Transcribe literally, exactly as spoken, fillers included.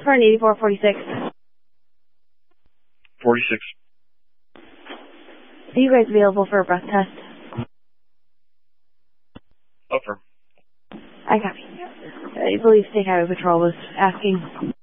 for an eighty-four forty-six. forty-six. Are you guys available for a breath test? Upper. I copy. I believe State Highway Patrol was asking.